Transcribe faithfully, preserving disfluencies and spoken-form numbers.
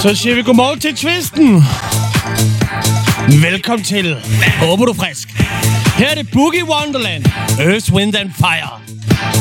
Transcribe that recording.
Så siger vi godmorgen til Twisten. Velkommen til. Håber du er frisk. Her er det Boogie Wonderland. Earth, Wind and Fire.